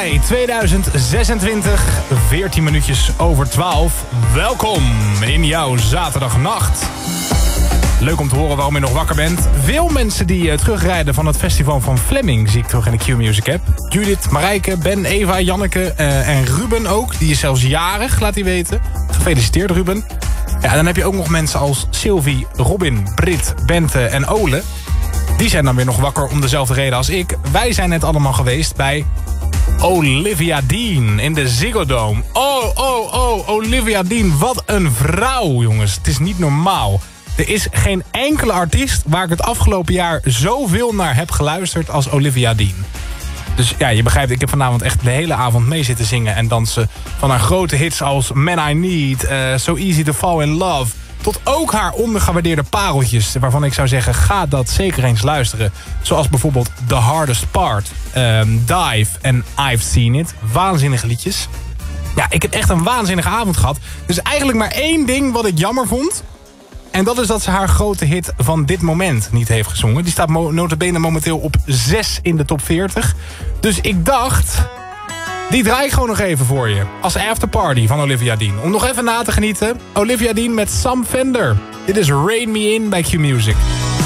mei 2026, 14 minuutjes over 12. Welkom in jouw zaterdagnacht. Leuk om te horen waarom je nog wakker bent. Veel mensen die terugrijden van het festival van Fleming zie ik terug in de Q-Music app. Judith, Marijke, Ben, Eva, Janneke en Ruben ook. Die is zelfs jarig, laat hij weten. Gefeliciteerd Ruben. Ja, dan heb je ook nog mensen als Sylvie, Robin, Brit, Bente en Ole. Die zijn dan weer nog wakker om dezelfde reden als ik. Wij zijn net allemaal geweest bij Olivia Dean in de Ziggo Dome. Oh, Olivia Dean. Wat een vrouw, jongens. Het is niet normaal. Er is geen enkele artiest waar ik het afgelopen jaar zoveel naar heb geluisterd als Olivia Dean. Dus ja, je begrijpt, ik heb vanavond echt de hele avond mee zitten zingen en dansen. Van haar grote hits als Man I Need, So Easy to Fall in Love. Tot ook haar ondergewaardeerde pareltjes, waarvan ik zou zeggen, ga dat zeker eens luisteren. Zoals bijvoorbeeld The Hardest Part, Dive en I've Seen It. Waanzinnige liedjes. Ja, ik heb echt een waanzinnige avond gehad. Dus eigenlijk maar één ding wat ik jammer vond. En dat is dat ze haar grote hit van dit moment niet heeft gezongen. Die staat nota bene momenteel op 6 in de top 40. Dus ik dacht, die draai ik gewoon nog even voor je. Als afterparty van Olivia Dean. Om nog even na te genieten. Olivia Dean met Sam Fender. Dit is Rain Me In bij Q-Music.